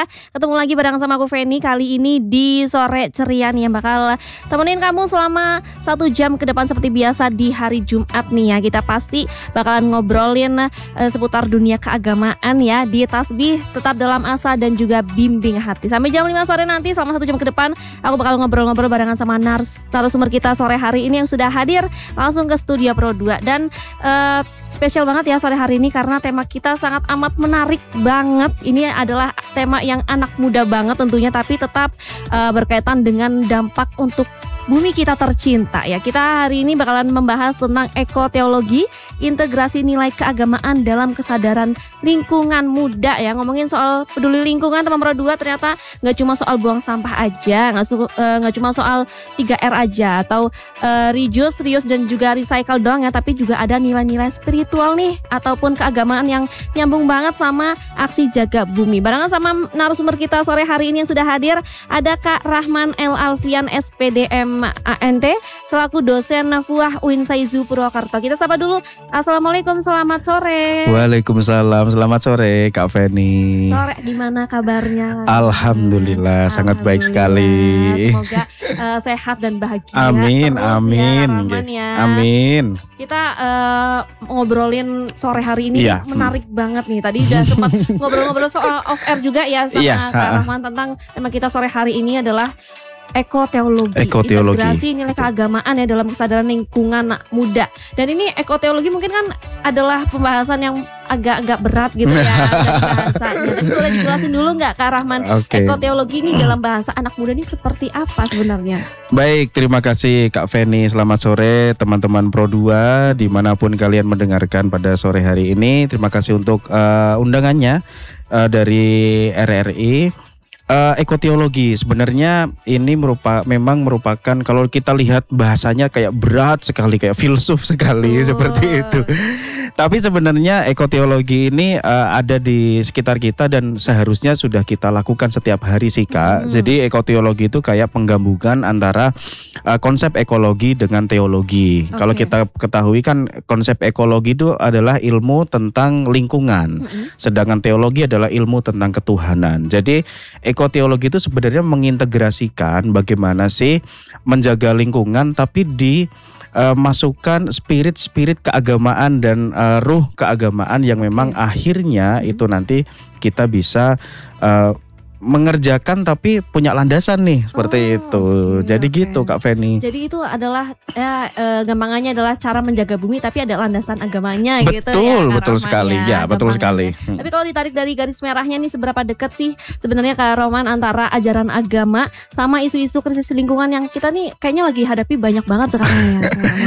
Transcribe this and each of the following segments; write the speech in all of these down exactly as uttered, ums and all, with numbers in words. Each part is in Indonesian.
ya. Ketemu lagi bareng sama aku Feni kali ini di Sore Ceria nih, yang bakal temenin kamu selama satu jam ke depan seperti biasa di hari Jumat nih ya. Kita pasti bakalan ngobrolin uh, seputar dunia keagamaan ya, di Tasbih Tetap Dalam Asa dan juga Bimbing Hati. Sampai jam lima sore nanti selama satu jam ke depan aku bakal ngobrol-ngobrol barengan sama nars, narasumber kita sore hari ini yang sudah hadir langsung ke studio Pro dua. Dan uh, spesial banget ya sore hari ini karena tema kita sangat amat menarik banget. Ini adalah tema yang anak muda banget tentunya, tapi tetap uh, berkaitan dengan dampak untuk bumi kita tercinta ya. Kita hari ini bakalan membahas tentang ekoteologi, integrasi nilai keagamaan dalam kesadaran lingkungan muda ya. Ngomongin soal peduli lingkungan teman Pro dua, ternyata gak cuma soal buang sampah aja, gak, su- uh, gak cuma soal tiga R aja atau uh, reduce, reuse dan juga recycle doang ya, tapi juga ada nilai-nilai spiritual nih ataupun keagamaan yang nyambung banget sama aksi jaga bumi. Barengan sama narasumber kita sore hari ini yang sudah hadir, ada Kak Rahman El Alfian S P D M A N T selaku dosen Fuah U I N Saizu Purwokerto. Kita sapa dulu. Assalamualaikum, selamat sore. Waalaikumsalam, selamat sore Kak Feni. Sore, gimana kabarnya? Alhamdulillah, sangat baik sekali. Semoga uh, sehat dan bahagia. Amin, terus amin. ya, Rahman ya. Amin. Kita uh, ngobrolin sore hari ini iya. menarik hmm. banget nih. Tadi udah sempat ngobrol-ngobrol soal off air juga ya sama iya, Kak Rahman tentang tema kita sore hari ini adalah ekoteologi, ekoteologi, integrasi nilai keagamaan ya dalam kesadaran lingkungan muda. Dan ini ekoteologi mungkin kan adalah pembahasan yang agak-agak berat gitu ya dari bahasanya. Tapi boleh dijelasin dulu nggak Kak Rahman, okay. ekoteologi ini dalam bahasa anak muda ini seperti apa sebenarnya? Baik, terima kasih Kak Feni. Selamat sore teman-teman Pro dua dimanapun kalian mendengarkan pada sore hari ini. Terima kasih untuk uh, undangannya uh, dari R R I. Uh, ekoteologi sebenarnya ini merupakan memang merupakan kalau kita lihat bahasanya kayak berat sekali, kayak filsuf sekali oh. seperti itu. Tapi sebenarnya ekoteologi ini uh, ada di sekitar kita dan seharusnya sudah kita lakukan setiap hari sih Kak. Hmm. Jadi ekoteologi itu kayak penggabungan antara uh, konsep ekologi dengan teologi. Okay. Kalau kita ketahui kan konsep ekologi itu adalah ilmu tentang lingkungan, hmm. sedangkan teologi adalah ilmu tentang ketuhanan. Jadi ekoteologi itu sebenarnya mengintegrasikan bagaimana sih menjaga lingkungan tapi di Uh, masukkan spirit-spirit keagamaan dan uh, ruh keagamaan yang memang okay. akhirnya itu nanti kita bisa uh, mengerjakan tapi punya landasan nih seperti oh, itu. Okay, Jadi okay. gitu Kak Feni. Jadi itu adalah ya e, gampangannya adalah cara menjaga bumi tapi ada landasan agamanya betul, gitu ya. Betul, betul sekali. Ya, betul sekali. Hmm. Tapi kalau ditarik dari garis merahnya nih seberapa dekat sih sebenarnya Kak Roman antara ajaran agama sama isu-isu krisis lingkungan yang kita nih kayaknya lagi hadapi banyak banget sekarang ya.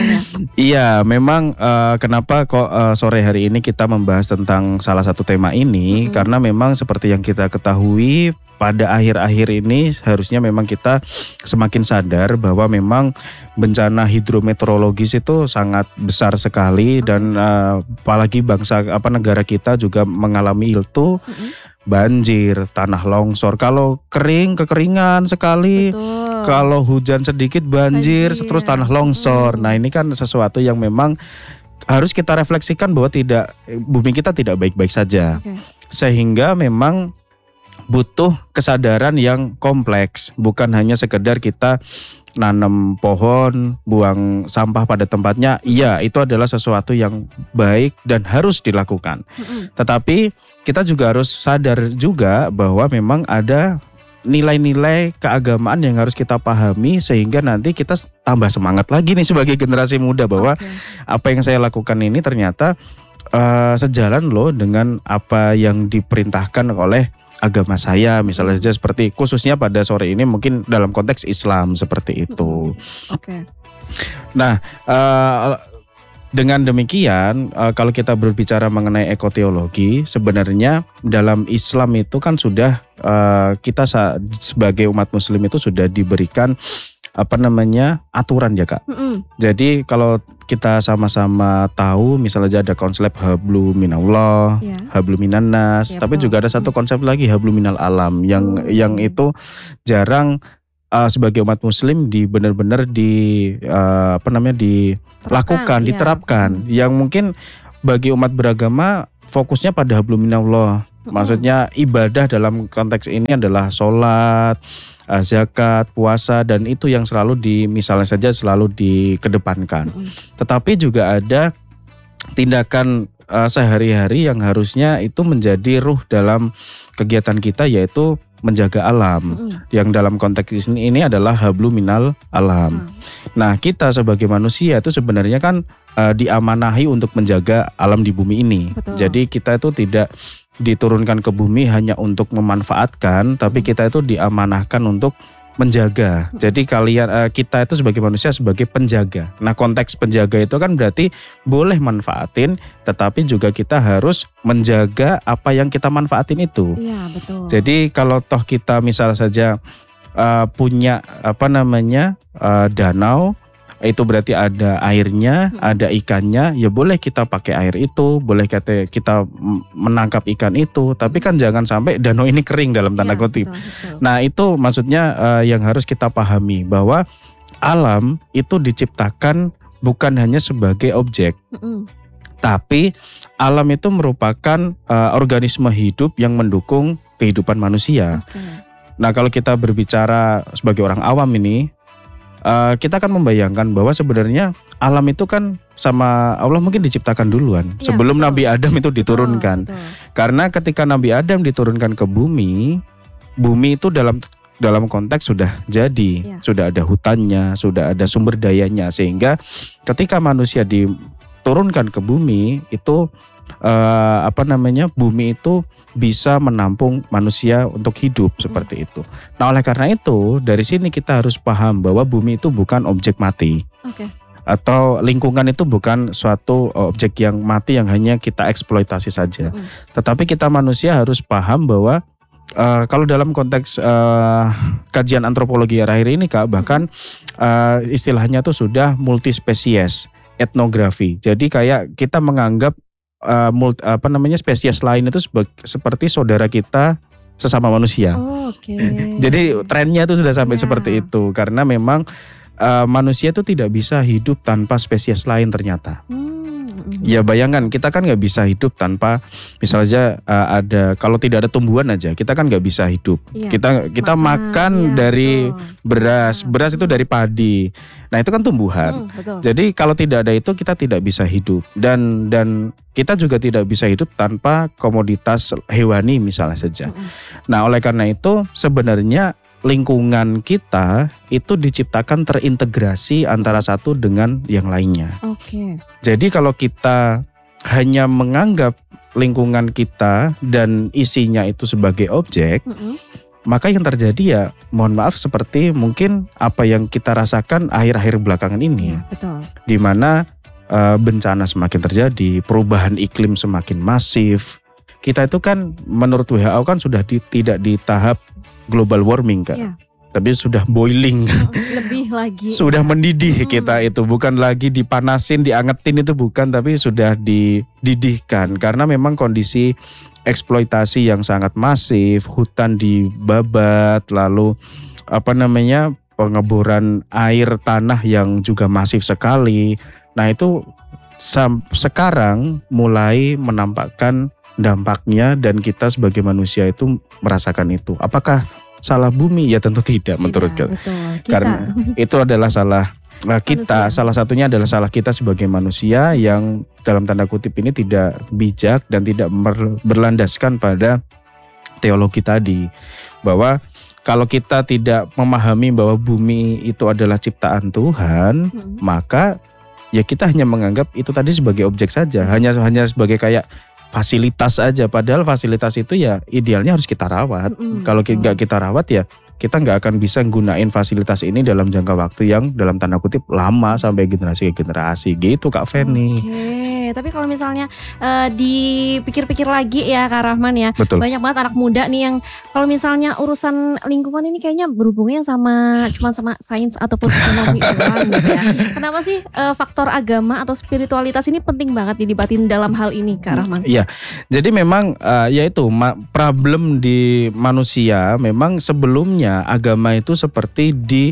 Iya, memang uh, kenapa kok uh, sore hari ini kita membahas tentang salah satu tema ini hmm. karena memang seperti yang kita ketahui pada akhir-akhir ini harusnya memang kita semakin sadar bahwa memang bencana hidrometeorologis itu sangat besar sekali dan uh, apalagi bangsa apa negara kita juga mengalami itu mm-hmm. banjir, tanah longsor. Kalau kering kekeringan sekali, betul. Kalau hujan sedikit banjir, banjir. Terus tanah longsor. Mm. Nah ini kan sesuatu yang memang harus kita refleksikan bahwa tidak bumi kita tidak baik-baik saja, okay. sehingga memang butuh kesadaran yang kompleks, bukan hanya sekedar kita nanam pohon, buang sampah pada tempatnya. Iya, itu adalah sesuatu yang baik dan harus dilakukan. Mm-hmm. Tetapi kita juga harus sadar juga bahwa memang ada nilai-nilai keagamaan yang harus kita pahami sehingga nanti kita tambah semangat lagi nih sebagai generasi muda bahwa okay. apa yang saya lakukan ini ternyata uh, sejalan loh dengan apa yang diperintahkan oleh agama saya, misalnya saja seperti khususnya pada sore ini mungkin dalam konteks Islam seperti itu. Oke. Okay. Nah, uh, dengan demikian uh, kalau kita berbicara mengenai ekoteologi, sebenarnya dalam Islam itu kan sudah uh, kita sa- sebagai umat Muslim itu sudah diberikan apa namanya aturan ya Kak. Mm-hmm. Jadi kalau kita sama-sama tahu misalnya ada konsep hablu minallah, yeah. hablu minannas, yeah, tapi betul. Juga ada satu konsep lagi hablu minal alam yang mm-hmm. yang itu jarang uh, sebagai umat Muslim di benar-benar di uh, apa namanya dilakukan, yeah. diterapkan. Mm-hmm. Yang mungkin bagi umat beragama fokusnya pada hablu minallah. Maksudnya ibadah dalam konteks ini adalah sholat, uh, zakat, puasa, dan itu yang selalu di misalnya saja selalu dikedepankan. Tetapi juga ada tindakan uh, sehari-hari yang harusnya itu menjadi ruh dalam kegiatan kita, yaitu menjaga alam. Mm. Yang dalam konteks ini, ini adalah hablu minal alam. Mm. Nah, kita sebagai manusia itu sebenarnya kan uh, diamanahi untuk menjaga alam di bumi ini. Betul. Jadi kita itu tidak diturunkan ke bumi hanya untuk memanfaatkan, tapi kita itu diamanahkan untuk menjaga. Jadi kalian uh, kita itu sebagai manusia sebagai penjaga. Nah, konteks penjaga itu kan berarti boleh manfaatin, tetapi juga kita harus menjaga apa yang kita manfaatin itu. Iya, betul. Jadi kalau toh kita misal saja uh, punya apa namanya uh, danau, itu berarti ada airnya, hmm. ada ikannya, ya boleh kita pakai air itu, boleh kita kita menangkap ikan itu, tapi kan jangan sampai danau ini kering dalam tanda ya, kutip. Betul, betul. Nah, itu maksudnya uh, yang harus kita pahami bahwa alam itu diciptakan bukan hanya sebagai objek. Hmm. Tapi alam itu merupakan uh, organisme hidup yang mendukung kehidupan manusia. Okay. Nah, kalau kita berbicara sebagai orang awam ini, Uh, kita akan membayangkan bahwa sebenarnya alam itu kan sama Allah mungkin diciptakan duluan ya, sebelum betul. Nabi Adam itu diturunkan. Betul, betul. Karena ketika Nabi Adam diturunkan ke bumi, bumi itu dalam dalam konteks sudah jadi, ya. Sudah ada hutannya, sudah ada sumber dayanya, sehingga ketika manusia diturunkan ke bumi itu Uh, apa namanya bumi itu bisa menampung manusia untuk hidup seperti itu. Nah, oleh karena itu dari sini kita harus paham bahwa bumi itu bukan objek mati. Okay. Atau lingkungan itu bukan suatu objek yang mati yang hanya kita eksploitasi saja. Mm. Tetapi kita manusia harus paham bahwa uh, kalau dalam konteks uh, kajian antropologi akhir ini Kak, bahkan uh, istilahnya tuh sudah multispesies etnografi. Jadi kayak kita menganggap Uh, multi, apa namanya spesies lain itu sebe- seperti saudara kita sesama manusia. Oh, okay. Jadi trennya itu sudah sampai yeah. seperti itu karena memang uh, manusia itu tidak bisa hidup tanpa spesies lain ternyata. Hmm. Ya bayangkan kita kan nggak bisa hidup tanpa misalnya uh, ada kalau tidak ada tumbuhan aja kita kan nggak bisa hidup. Iya. Kita kita makan, makan iya, dari betul. beras, beras itu dari padi. Nah itu kan tumbuhan. Hmm, Jadi kalau tidak ada itu kita tidak bisa hidup dan dan kita juga tidak bisa hidup tanpa komoditas hewani misalnya saja. Hmm. Nah oleh karena itu sebenarnya lingkungan kita itu diciptakan terintegrasi antara satu dengan yang lainnya. Oke. Okay. Jadi kalau kita hanya menganggap lingkungan kita dan isinya itu sebagai objek, mm-hmm. maka yang terjadi ya mohon maaf seperti mungkin apa yang kita rasakan akhir-akhir belakangan ini. Ya, betul. Di mana uh, bencana semakin terjadi, perubahan iklim semakin masif. Kita itu kan menurut W H O kan sudah di, tidak di tahap global warming kan, ya. Tapi sudah boiling, lebih lagi, sudah mendidih hmm. kita itu bukan lagi dipanasin, diangetin itu bukan, tapi sudah dididihkan karena memang kondisi eksploitasi yang sangat masif, hutan dibabat, lalu apa namanya pengeboran air tanah yang juga masif sekali. Nah itu sam- sekarang mulai menampakkan dampaknya dan kita sebagai manusia itu merasakan itu. Apakah salah bumi? Ya tentu tidak, tidak menurut kita. Karena itu adalah salah nah, kita. Manusia. Salah satunya adalah salah kita sebagai manusia yang dalam tanda kutip ini tidak bijak dan tidak berlandaskan pada teologi tadi. Bahwa kalau kita tidak memahami bahwa bumi itu adalah ciptaan Tuhan, hmm. maka ya kita hanya menganggap itu tadi sebagai objek saja, hanya hanya sebagai kayak fasilitas aja, padahal fasilitas itu ya idealnya harus kita rawat. Mm-hmm. Kalau nggak kita rawat ya kita nggak akan bisa gunain fasilitas ini dalam jangka waktu yang dalam tanda kutip lama sampai generasi ke generasi gitu Kak Feni. Oke, tapi kalau misalnya uh, dipikir-pikir lagi ya Kak Rahman ya, betul. Banyak banget anak muda nih yang kalau misalnya urusan lingkungan ini kayaknya berhubungnya sama cuma sama sains ataupun ekonomi doang gitu ya. Kenapa sih uh, faktor agama atau spiritualitas ini penting banget dilibatin dalam hal ini Kak Rahman? Iya, jadi memang uh, ya itu ma- problem di manusia memang sebelumnya agama itu seperti di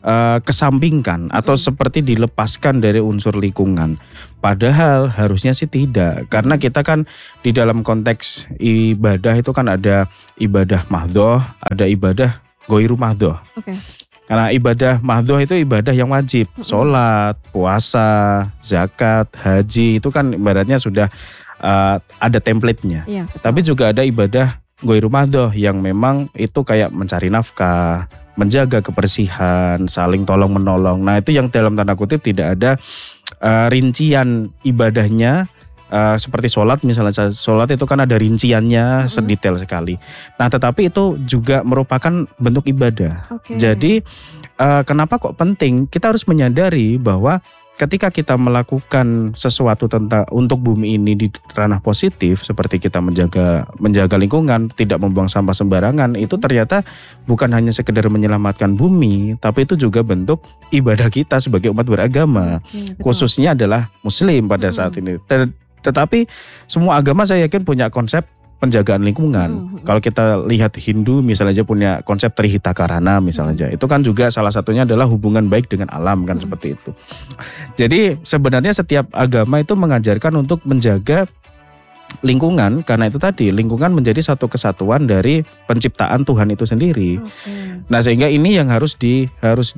uh, kesampingkan atau Mm. seperti dilepaskan dari unsur lingkungan. Padahal harusnya sih tidak, karena kita kan di dalam konteks ibadah itu kan ada ibadah mahdhoh, ada ibadah goiru mahdhoh. Oke. Karena ibadah mahdhoh itu ibadah yang wajib, sholat, puasa, zakat, haji itu kan ibaratnya sudah uh, ada template-nya. Iya, betul. Tapi juga ada ibadah goiru mahdhoh yang memang itu kayak mencari nafkah, menjaga kebersihan, saling tolong menolong. Nah itu yang dalam tanda kutip tidak ada uh, rincian ibadahnya. Uh, seperti sholat misalnya, sholat itu kan ada rinciannya Mm-hmm. sedetail sekali. Nah tetapi itu juga merupakan bentuk ibadah. Oke. Jadi uh, kenapa kok penting? Kita harus menyadari bahwa ketika kita melakukan sesuatu tentang untuk bumi ini di ranah positif, seperti kita menjaga menjaga lingkungan, tidak membuang sampah sembarangan, itu ternyata bukan hanya sekedar menyelamatkan bumi, tapi itu juga bentuk ibadah kita sebagai umat beragama. Oke, betul. Khususnya adalah Muslim pada saat ini. Ter- Tetapi semua agama saya yakin punya konsep penjagaan lingkungan. Hmm. Kalau kita lihat Hindu misalnya aja punya konsep Trihita Karana misalnya aja. Itu kan juga salah satunya adalah hubungan baik dengan alam kan, Hmm. seperti itu. Jadi sebenarnya setiap agama itu mengajarkan untuk menjaga lingkungan, karena itu tadi lingkungan menjadi satu kesatuan dari penciptaan Tuhan itu sendiri. Oke. Nah sehingga ini yang harus di harus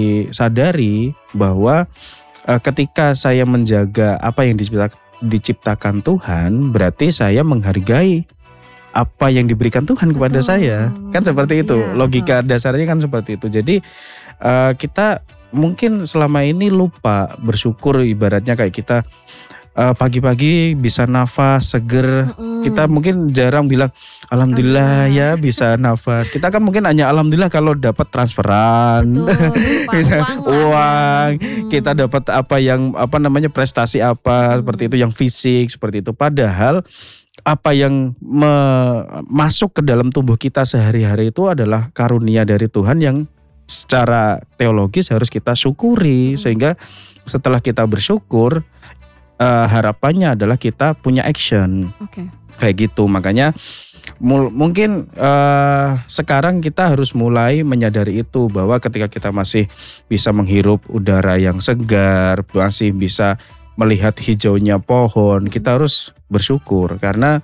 disadari bahwa eh, ketika saya menjaga apa yang diciptakan diciptakan Tuhan, berarti saya menghargai apa yang diberikan Tuhan kepada Betul. saya. Kan seperti itu. Iya, Logika dasarnya kan seperti itu. Jadi uh, kita mungkin selama ini lupa bersyukur, ibaratnya kayak kita uh, pagi-pagi bisa nafas seger. Mm-mm. Kita mungkin jarang bilang alhamdulillah ya bisa nafas. Kita kan mungkin hanya alhamdulillah kalau dapat transferan. Betul, berupa Bisa uang lah uang, ya. Hmm. kita dapat apa yang apa namanya prestasi apa Hmm. seperti itu, yang fisik seperti itu. Padahal apa yang me- masuk ke dalam tubuh kita sehari-hari itu adalah karunia dari Tuhan yang secara teologis harus kita syukuri. Hmm. Sehingga setelah kita bersyukur, eh, harapannya adalah kita punya action Oke. kayak gitu. Makanya mul- mungkin eh, sekarang kita harus mulai menyadari itu, bahwa ketika kita masih bisa menghirup udara yang segar, masih bisa melihat hijaunya pohon, kita harus bersyukur. Karena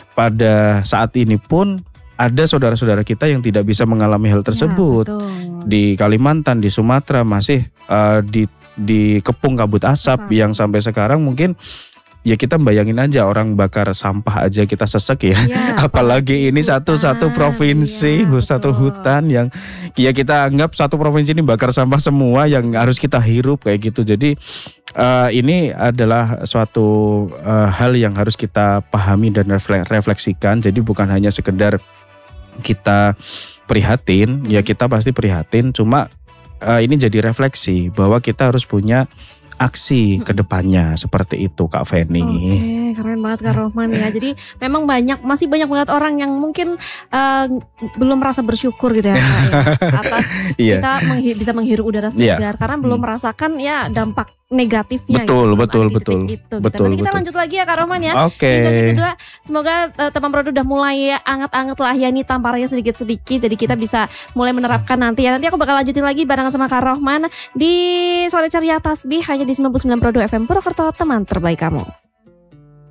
pada saat ini pun ada saudara-saudara kita yang tidak bisa mengalami hal tersebut. Ya, betul. Di Kalimantan, di Sumatera masih eh, di dikepung kabut asap Asap. yang sampai sekarang mungkin ya kita bayangin aja orang bakar sampah aja kita sesek ya. Ya, Apalagi ini hutan, satu-satu provinsi, iya, satu betul. hutan yang ya kita anggap satu provinsi ini bakar sampah semua yang harus kita hirup kayak gitu. Jadi eh, ini adalah suatu eh, hal yang harus kita pahami dan refle- refleksikan. Jadi bukan hanya sekedar kita prihatin, ya kita pasti prihatin, cuma eh, ini jadi refleksi bahwa kita harus punya aksi ke depannya, seperti itu Kak Feni. Oke, keren banget Kak Rohman ya. Jadi memang banyak, masih banyak banget orang yang mungkin eh, belum merasa bersyukur gitu ya, Kak, ya, atas Iya. kita menghi- bisa menghirup udara Iya. segar karena belum Hmm. merasakan ya dampak negatifnya. Betul, gitu, betul, di titik betul. Itu, gitu. Betul, Nanti kita betul. lanjut lagi ya Kak Rohman ya. Oke. Di sesi kedua, semoga uh, teman produk udah mulai anget-anget lah ya, ini tamparnya sedikit-sedikit, jadi kita bisa mulai menerapkan nanti ya. Nanti aku bakal lanjutin lagi barengan sama Kak Rohman di Sore Ceria Tasbih hanya di sembilan puluh sembilan Produk F M Purwokerto, teman terbaik kamu.